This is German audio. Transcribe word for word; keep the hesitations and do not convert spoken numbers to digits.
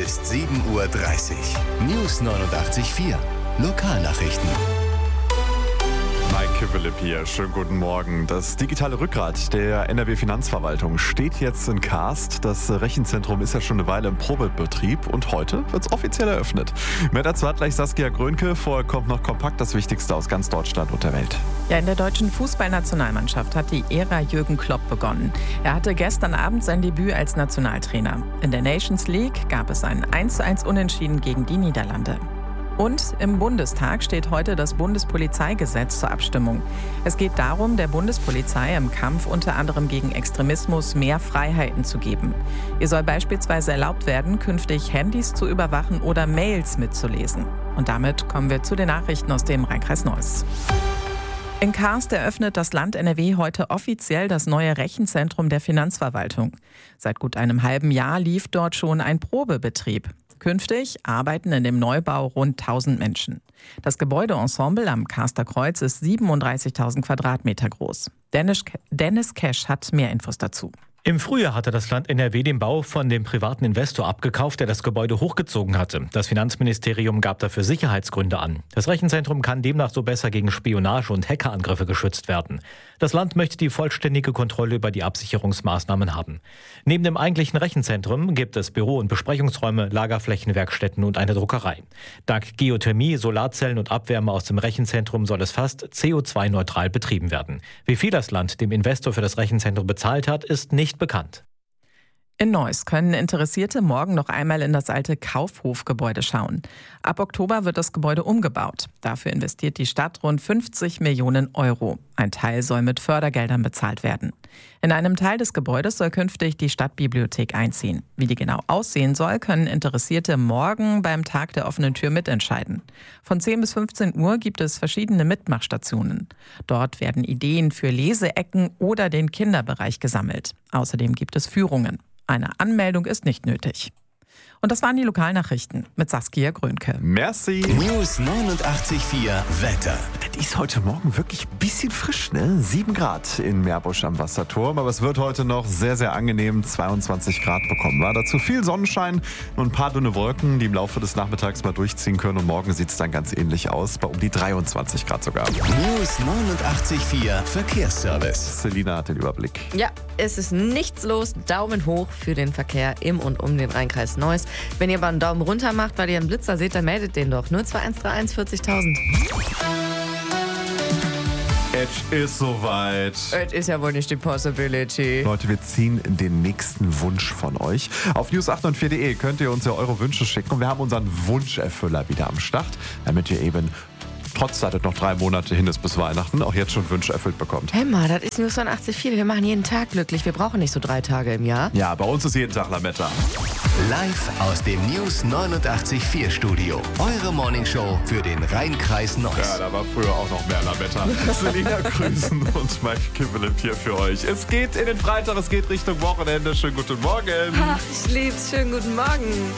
ist sieben Uhr dreißig. News neunundachtzig Komma vier. Lokalnachrichten. Mike Philipp hier, schönen guten Morgen. Das digitale Rückgrat der N R W-Finanzverwaltung steht jetzt in Karst. Das Rechenzentrum ist ja schon eine Weile im Probebetrieb und heute wird es offiziell eröffnet. Mehr dazu hat gleich Saskia Grönke. Vorher kommt noch kompakt das Wichtigste aus ganz Deutschland und der Welt. Ja, in der deutschen Fußballnationalmannschaft hat die Ära Jürgen Klopp begonnen. Er hatte gestern Abend sein Debüt als Nationaltrainer. In der Nations League gab es ein eins zu eins Unentschieden gegen die Niederlande. Und im Bundestag steht heute das Bundespolizeigesetz zur Abstimmung. Es geht darum, der Bundespolizei im Kampf unter anderem gegen Extremismus mehr Freiheiten zu geben. Ihr soll beispielsweise erlaubt werden, künftig Handys zu überwachen oder Mails mitzulesen. Und damit kommen wir zu den Nachrichten aus dem Rheinkreis Neuss. In Karst eröffnet das Land N R W heute offiziell das neue Rechenzentrum der Finanzverwaltung. Seit gut einem halben Jahr lief dort schon ein Probebetrieb. Künftig arbeiten in dem Neubau rund tausend Menschen. Das Gebäudeensemble am Karster Kreuz ist siebenunddreißigtausend Quadratmeter groß. Dennis, Dennis Kesch hat mehr Infos dazu. Im Frühjahr hatte das Land N R W den Bau von dem privaten Investor abgekauft, der das Gebäude hochgezogen hatte. Das Finanzministerium gab dafür Sicherheitsgründe an. Das Rechenzentrum kann demnach so besser gegen Spionage und Hackerangriffe geschützt werden. Das Land möchte die vollständige Kontrolle über die Absicherungsmaßnahmen haben. Neben dem eigentlichen Rechenzentrum gibt es Büro- und Besprechungsräume, Lagerflächen, Werkstätten und eine Druckerei. Dank Geothermie, Solarzellen und Abwärme aus dem Rechenzentrum soll es fast C O zwei neutral betrieben werden. Wie viel das Land dem Investor für das Rechenzentrum bezahlt hat, ist nicht bekannt. In Neuss können Interessierte morgen noch einmal in das alte Kaufhofgebäude schauen. Ab Oktober wird das Gebäude umgebaut. Dafür investiert die Stadt rund fünfzig Millionen Euro. Ein Teil soll mit Fördergeldern bezahlt werden. In einem Teil des Gebäudes soll künftig die Stadtbibliothek einziehen. Wie die genau aussehen soll, können Interessierte morgen beim Tag der offenen Tür mitentscheiden. Von zehn bis fünfzehn Uhr gibt es verschiedene Mitmachstationen. Dort werden Ideen für Leseecken oder den Kinderbereich gesammelt. Außerdem gibt es Führungen. Eine Anmeldung ist nicht nötig. Und das waren die Lokalnachrichten mit Saskia Grönke. Merci. News neunundachtzig Komma vier Wetter. Das ist heute Morgen wirklich ein bisschen frisch, ne? sieben Grad in Meerbusch am Wasserturm, aber es wird heute noch sehr, sehr angenehm zweiundzwanzig Grad bekommen. War dazu viel Sonnenschein und ein paar dünne Wolken, die im Laufe des Nachmittags mal durchziehen können. Und morgen sieht es dann ganz ähnlich aus, bei um die dreiundzwanzig Grad sogar. News neunundachtzig Komma vier Verkehrsservice. Selina hat den Überblick. Ja, es ist nichts los. Daumen hoch für den Verkehr im und um den Rheinkreis Neuss. Wenn ihr aber einen Daumen runter macht, weil ihr einen Blitzer seht, dann meldet den doch. null zwei eins drei eins vierzigtausend. Es ist soweit. Es ist ja wohl nicht die Possibility. Leute, wir ziehen den nächsten Wunsch von euch. Auf news acht vier punkt de könnt ihr uns ja eure Wünsche schicken. Und wir haben unseren Wunscherfüller wieder am Start, damit ihr eben trotz, dass es noch drei Monate hin ist bis Weihnachten, auch jetzt schon Wünsche erfüllt bekommt. Hey mal, das ist News neunundachtzig Komma vier. Wir machen jeden Tag glücklich. Wir brauchen nicht so drei Tage im Jahr. Ja, bei uns ist jeden Tag Lametta. Live aus dem News neunundachtzig Komma vier Studio. Eure Morningshow für den Rheinkreis Neuss. Ja, da war früher auch noch mehr Lametta. Selina grüßen und Mike Philipp hier für euch. Es geht in den Freitag, es geht Richtung Wochenende. Schönen guten Morgen. Ach, ich lieb's. Schönen guten Morgen.